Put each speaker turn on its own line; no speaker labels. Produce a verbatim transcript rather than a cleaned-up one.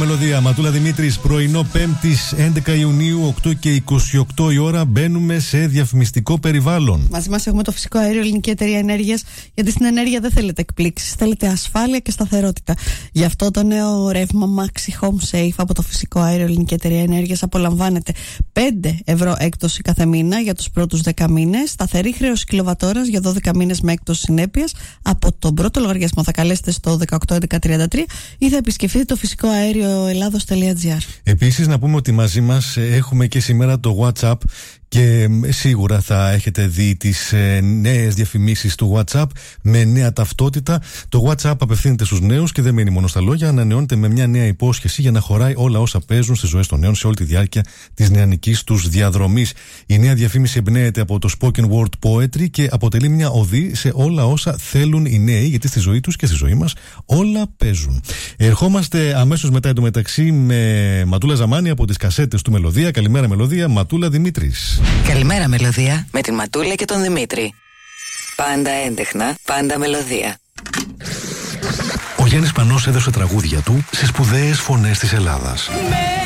Μελωδία. Ματούλα Δημήτρης, πρωινό Πέμπτης έντεκα Ιουνίου, οκτώ και είκοσι οκτώ η ώρα. Μπαίνουμε σε διαφημιστικό περιβάλλον. Μαζί μας έχουμε το Φυσικό Αέριο, Ελληνική Εταιρεία Ενέργειας. Γιατί στην ενέργεια δεν θέλετε εκπλήξεις, θέλετε ασφάλεια και σταθερότητα. Γι' αυτό το νέο ρεύμα Maxi Home Safe από το Φυσικό Αέριο, Ελληνική Εταιρεία Ενέργειας απολαμβάνετε πέντε ευρώ έκπτωση κάθε μήνα για τους πρώτους δέκα μήνες. Σταθερή χρέωση κιλοβατόρας για δώδεκα μήνες με έκπτωση συνέπειας. Από τον πρώτο λογαριασμό θα καλέσετε στο δεκαοκτώ έντεκα τριάντα τρία ή θα επισκεφτείτε το φυσικό αέριο ελλάδος τελεία τζι άρ. Επίσης, να πούμε ότι μαζί μας έχουμε και σήμερα το WhatsApp και σίγουρα θα έχετε δει τις ε, νέες διαφημίσεις του WhatsApp με νέα ταυτότητα. Το WhatsApp απευθύνεται στους νέους και δεν μένει μόνο στα λόγια, ανανεώνεται με μια νέα υπόσχεση για να χωράει όλα όσα παίζουν στις ζωές των νέων σε όλη τη διάρκεια της νεανικής τους διαδρομής. Η νέα διαφήμιση εμπνέεται από το Spoken Word Poetry και αποτελεί μια οδή σε όλα όσα θέλουν οι νέοι, γιατί στη ζωή τους και στη ζωή μας όλα παίζουν. Ερχόμαστε αμέσως μετά εντωμεταξύ με Ματούλα Ζαμάνη από τις κασέτες του Μελωδία. Καλημέρα Μελωδία, Ματούλα Δημήτρης.
Καλημέρα Μελωδία, με τη Ματούλα και τον Δημήτρη. Πάντα έντεχνα, πάντα Μελωδία.
Ο Γιάννης Πανός έδωσε τραγούδια του σε σπουδαίες φωνές της Ελλάδας.